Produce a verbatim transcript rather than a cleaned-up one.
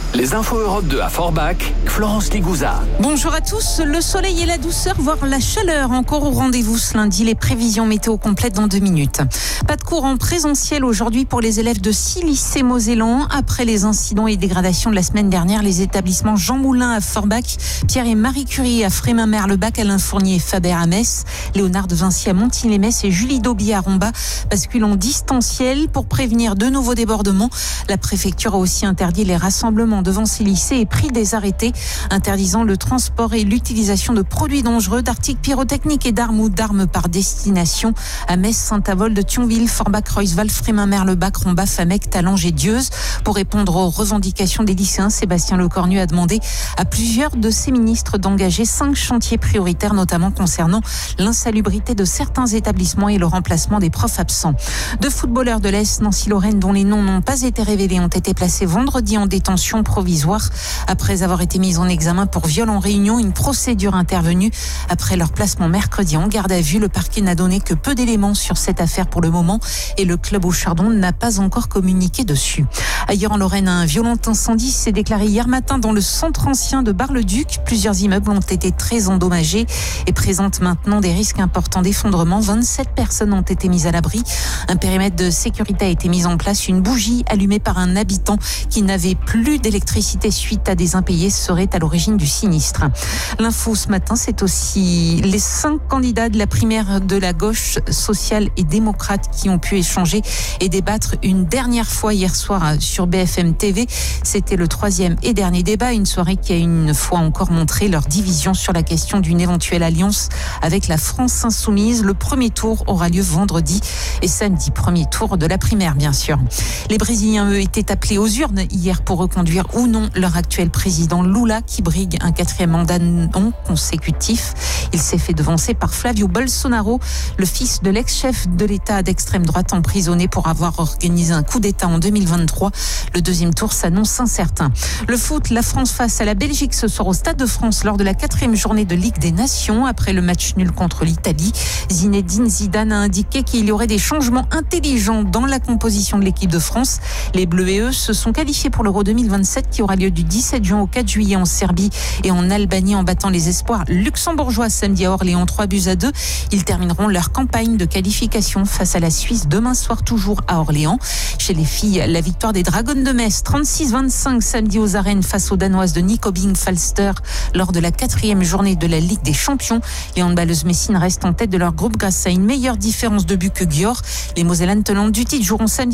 Les infos Europe deux à Forbach, Florence Ligouza. Bonjour à tous. Le soleil et la douceur, voire la chaleur, encore au rendez-vous ce lundi. Les prévisions météo complètes dans deux minutes. Pas de cours en présentiel aujourd'hui pour les élèves de six lycées mosellans. Après les incidents et dégradations de la semaine dernière, les établissements Jean Moulin à Forbach, Pierre et Marie Curie à Frémin-Merlebach, Alain Fournier et Faber à Metz, Léonard de Vinci à Montigny-les-Metz et Julie Daubier à Rombat basculent en distanciel pour prévenir de nouveaux débordements. La préfecture a aussi interdit les rassemblements devant ces lycées et pris des arrêtés interdisant le transport et l'utilisation de produits dangereux, d'articles pyrotechniques et d'armes ou d'armes par destination à Metz, Saint-Avold, Thionville, Forbach, Reusswald, Frémin-Merlebach, Rombat, Famec, Talange et Dieuze. Pour répondre aux revendications des lycéens, Sébastien Lecornu a demandé à plusieurs de ses ministres d'engager cinq chantiers prioritaires, notamment concernant l'insalubrité de certains établissements et le remplacement des profs absents. Deux footballeurs de l'Est, Nancy-Lorraine, dont les noms n'ont pas été révélés, ont été placés vendredi en détention provisoire après avoir été mis en examen pour viol en réunion. Une procédure intervenue après leur placement mercredi en garde à vue. Le parquet n'a donné que peu d'éléments sur cette affaire pour le moment et le club au Chardon n'a pas encore communiqué dessus. Ailleurs en Lorraine, un violent incendie s'est déclaré hier matin dans le centre ancien de Bar-le-Duc. Plusieurs immeubles ont été très endommagés et présentent maintenant des risques importants d'effondrement. vingt-sept personnes ont été mises à l'abri. Un périmètre de sécurité a été mis en place. Une bougie allumée par un habitant qui n'avait plus d'électricité suite à des impayés serait à l'origine du sinistre. L'info ce matin, c'est aussi les cinq candidats de la primaire de la gauche sociale et démocrate qui ont pu échanger et débattre une dernière fois hier soir sur B F M T V. C'était le troisième et dernier débat, une soirée qui a une fois encore montré leur division sur la question d'une éventuelle alliance avec la France insoumise. Le premier tour aura lieu vendredi et samedi, premier tour de la primaire bien sûr. Les Brésiliens, eux, étaient appelés aux urnes hier pour reconduire ou non leur actuel président Lula qui brigue un quatrième mandat non consécutif. Il s'est fait devancer par Flavio Bolsonaro, le fils de l'ex-chef de l'État d'extrême droite emprisonné pour avoir organisé un coup d'État en deux mille vingt-trois. Le deuxième tour s'annonce incertain. Le foot, la France face à la Belgique ce soir au Stade de France lors de la quatrième journée de Ligue des Nations. Après le match nul contre l'Italie, Zinedine Zidane a indiqué qu'il y aurait des changements intelligents dans la composition de l'équipe de France. Les Bleus et eux se sont qualifiés pour l'Euro deux mille vingt-sept qui aura lieu du dix-sept juin au quatre juillet en Serbie et en Albanie en battant les espoirs luxembourgeois samedi à Orléans trois buts à deux. Ils termineront leur campagne de qualification face à la Suisse demain soir toujours à Orléans. Chez les filles, la victoire des Dragons de Metz trente-six vingt-cinq samedi aux arènes face aux Danoises de Nykøbing Falster lors de la quatrième journée de la Ligue des Champions. Les handballeuses messines restent en tête de leur groupe grâce à une meilleure différence de but que Győr. Les Mosellanes tenantes du titre joueront samedi